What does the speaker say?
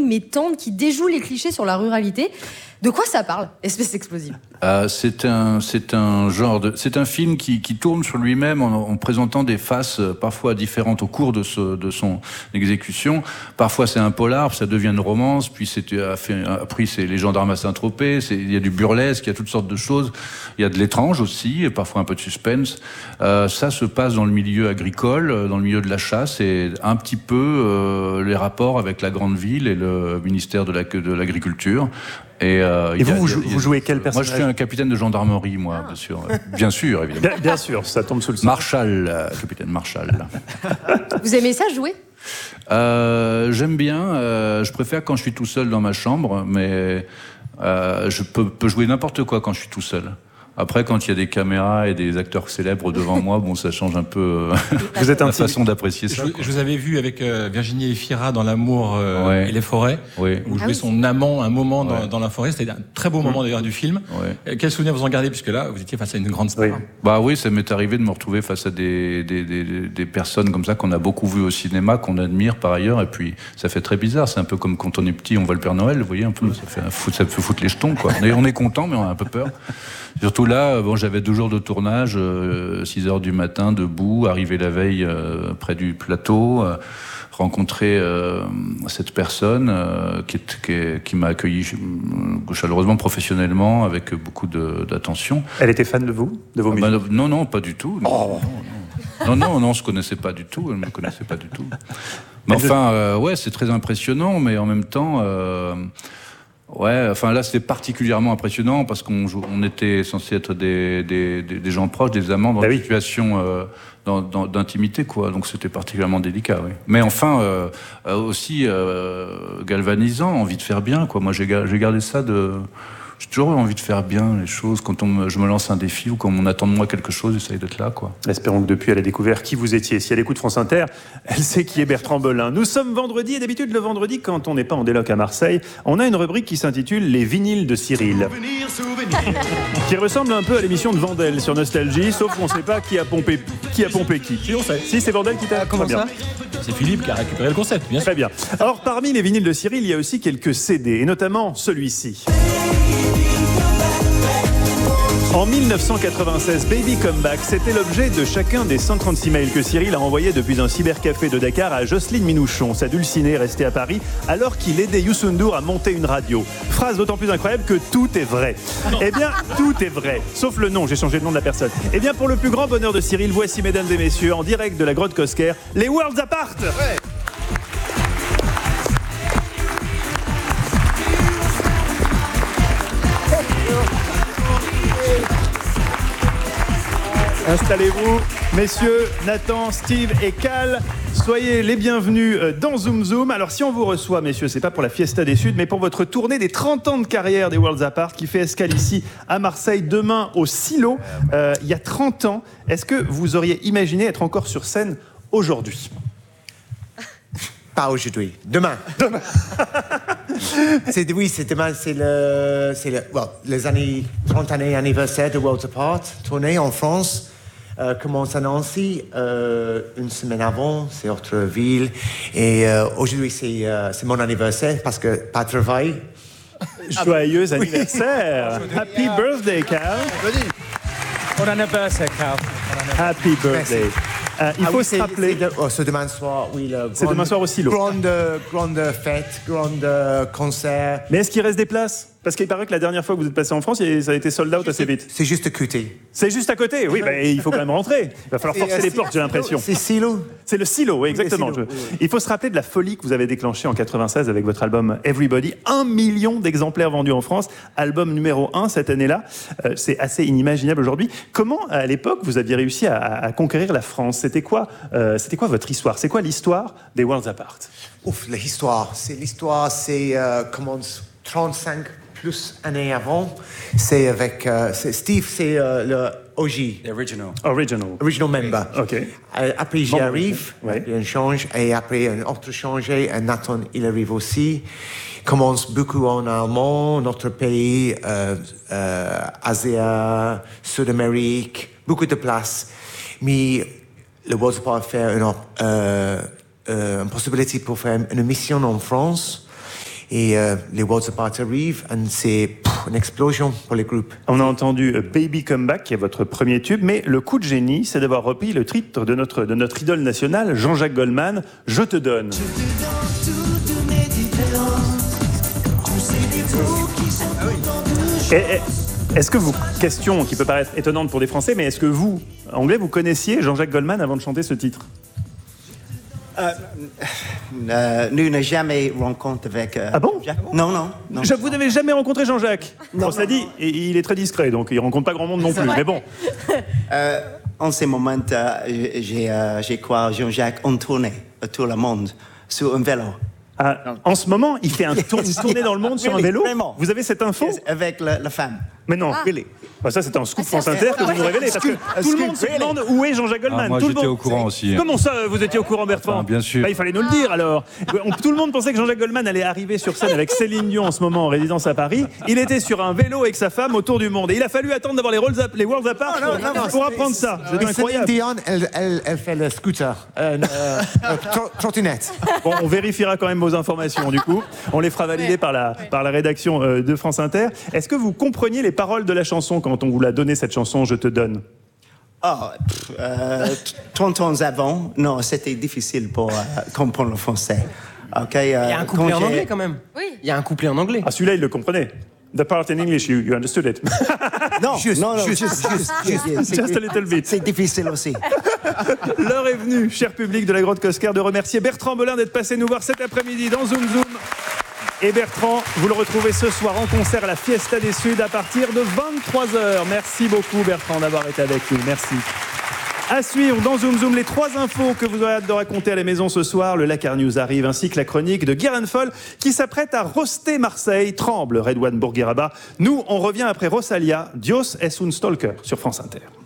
mais tendre, qui déjoue les clichés sur la ruralité. De quoi ça parle, Espèce explosive? C'est un film qui tourne sur lui-même en présentant des faces parfois différentes au cours de son exécution. Parfois c'est un polar, ça devient une romance, puis après c'est les gendarmes à Saint-Tropez, il y a du burlesque, il y a toutes sortes de choses. Il y a de l'étrange aussi, et parfois un peu de suspense. Ça se passe dans le milieu agricole, dans le milieu de la chasse, et un petit peu les rapports avec la grande ville et le ministère de l'Agriculture. Et vous jouez quel personnage? Moi, je suis un capitaine de gendarmerie, moi, bien sûr. Bien sûr, évidemment. Bien sûr, ça tombe sous le sol. Marshall, capitaine Marshall. Vous aimez ça, jouer? J'aime bien. Je préfère quand je suis tout seul dans ma chambre, mais je peux jouer n'importe quoi quand je suis tout seul. Après, quand il y a des caméras et des acteurs célèbres devant moi, bon, ça change un peu vous êtes la façon d'apprécier ça. Je vous avais vu avec Virginie Efira dans L'amour et les forêts, où vous jouez son amant un moment dans la forêt. C'était un très beau moment d'ailleurs du film. Quel souvenir vous en gardez, puisque là, vous étiez face à une grande star? Bah oui, ça m'est arrivé de me retrouver face à des personnes comme ça qu'on a beaucoup vues au cinéma, qu'on admire par ailleurs, et puis ça fait très bizarre. C'est un peu comme quand on est petit, on voit le Père Noël, vous voyez, un peu, ça fait foutre les jetons, quoi. On est content, mais on a un peu peur. Surtout là, j'avais 2 jours de tournage, 6h du matin, debout, arrivé la veille près du plateau, rencontrer cette personne qui m'a accueilli chaleureusement, professionnellement, avec beaucoup d'attention. Elle était fan de vous, de vos musiques? Non, pas du tout. Non, on se connaissait pas du tout, elle me connaissait pas du tout. Mais enfin, c'est très impressionnant, mais en même temps... là c'était particulièrement impressionnant parce qu'on était censé être des gens proches, des amants dans une situation d'intimité, quoi. Donc c'était particulièrement délicat, oui. Mais enfin, aussi galvanisant, envie de faire bien, quoi. Moi j'ai gardé ça J'ai toujours eu envie de faire bien les choses. Quand je me lance un défi ou quand on attend de moi quelque chose, j'essaye d'être là, quoi. Espérons que depuis, elle a découvert qui vous étiez. Si elle écoute France Inter, elle sait qui est Bertrand Belin. Nous sommes vendredi, et d'habitude, le vendredi, quand on n'est pas en déloc à Marseille, on a une rubrique qui s'intitule Les vinyles de Cyril. Qui ressemble un peu à l'émission de Vandel sur Nostalgie, sauf qu'on ne sait pas qui a pompé qui. Si, on sait. Si, c'est Vandel qui t'a... Comment ça? C'est Philippe qui a récupéré le concept, bien sûr. Très bien. Alors, parmi les vinyles de Cyril, il y a aussi quelques CD, et notamment celui-ci. En 1996, Baby Come Back, c'était l'objet de chacun des 136 mails que Cyril a envoyés depuis un cybercafé de Dakar à Jocelyne Minouchon, sa dulcinée restée à Paris, alors qu'il aidait Youssou N'Dour à monter une radio. Phrase d'autant plus incroyable que tout est vrai. Eh bien, tout est vrai, sauf le nom, j'ai changé le nom de la personne. Eh bien, pour le plus grand bonheur de Cyril, voici, mesdames et messieurs, en direct de la grotte Cosquer, les Worlds Apart. Ouais. Installez-vous, messieurs, Nathan, Steve et Cal. Soyez les bienvenus dans Zoom Zoom. Alors si on vous reçoit, messieurs, c'est pas pour la Fiesta des Suds, mais pour votre tournée des 30 ans de carrière des Worlds Apart qui fait escale ici à Marseille, demain au Silo. Il y a 30 ans, est-ce que vous auriez imaginé être encore sur scène aujourd'hui ? Pas aujourd'hui, demain. C'est demain, les années 30 années anniversaire de Worlds Apart, tournée en France. Commence à Nancy une semaine avant, c'est autre ville. Et aujourd'hui, c'est mon anniversaire parce que pas de travail. Joyeux anniversaire! Happy birthday, Cal! Bon anniversaire, Cal. Happy birthday! Il faut se rappeler. C'est demain soir, oui. C'est demain soir au Silo. Grande fête, grande concert. Mais est-ce qu'il reste des places ? Parce qu'il paraît que la dernière fois que vous êtes passé en France, ça a été sold out assez vite. C'est juste à côté. C'est juste à côté, oui, il faut quand même rentrer. Il va falloir forcer les portes, j'ai l'impression. C'est Silo. C'est le Silo, oui, exactement. Oui. Il faut se rappeler de la folie que vous avez déclenchée en 96 avec votre album Everybody. 1 million d'exemplaires vendus en France. Album numéro 1 cette année-là. C'est assez inimaginable aujourd'hui. Comment, à l'époque, vous aviez réussi à conquérir la France ? C'était quoi votre histoire ? C'est quoi l'histoire des Worlds Apart ? L'histoire, commence 35 plus années avant. C'est avec Steve, c'est le OG. Original member. Okay. Après, j'y arrive, il y a un change, et après, un autre changé, et Nathan, il arrive aussi. Commence beaucoup en allemand, notre pays, Asie, Sud-Amérique, beaucoup de places. Mais le Worlds Apart fait une possibilité pour faire une mission en France. Et les Worlds Apart arrivent, et c'est une explosion pour les groupes. On a entendu Baby Come Back, qui est votre premier tube, mais le coup de génie, c'est d'avoir repris le titre de notre idole nationale, Jean-Jacques Goldman, Je te donne. Est-ce que vous, question qui peut paraître étonnante pour des Français, mais est-ce que vous, Anglais, vous connaissiez Jean-Jacques Goldman avant de chanter ce titre? Nous n'avons jamais rencontré avec Ah bon? Jacques. Non. Vous n'avez jamais rencontré Jean-Jacques? On s'est dit, il est très discret, donc il ne rencontre pas grand monde non plus, mais bon. En ce moment, j'ai crois Jean-Jacques en tournée autour du monde sur un vélo. En ce moment, il fait une tournée dans le monde sur un vélo. Vraiment. Vous avez cette info? Avec la femme. Mais non. Really. Ça, c'est un scoop France Inter que vous nous révélez. Parce que tout le monde se demande où est Jean-Jacques Goldman. Moi, j'étais au courant aussi. Comment ça, vous étiez au courant, Bertrand? Bien sûr. Il fallait nous le dire, alors. Tout le monde pensait que Jean-Jacques Goldman allait arriver sur scène avec Céline Dion en ce moment en résidence à Paris. Il était sur un vélo avec sa femme autour du monde. Et il a fallu attendre d'avoir les Worlds Apart pour apprendre ça. C'est incroyable. Céline Dion, elle fait le scooter, trottinette. Bon, on vérifiera quand même vos informations, du coup. On les fera valider par la rédaction de France Inter. Est-ce que vous compreniez les paroles de la chanson quand on vous l'a donné, cette chanson, Je te donne? 30 ans avant, non, c'était difficile pour comprendre le français. Il y a un couplet en anglais quand même. Oui. Il y a un couplet en anglais. Ah, celà il le comprenait. The part in English, you understood it. Non, juste Just a little bit. C'est difficile aussi. L'heure est venue, cher public de la Grotte Cosquer, de remercier Bertrand Belin d'être passé nous voir cet après-midi dans Zoom Zoom. Et Bertrand, vous le retrouvez ce soir en concert à la Fiesta des Suds à partir de 23h. Merci beaucoup Bertrand d'avoir été avec nous. Merci. À suivre dans Zoom Zoom, les 3 infos que vous aurez hâte de raconter à la maison ce soir. Le Lakar News arrive, ainsi que la chronique de Guérin Foll qui s'apprête à roaster Marseille. Tremble Redouane Bourguiraba. Nous, on revient après Rosalia. Dios es un stalker sur France Inter.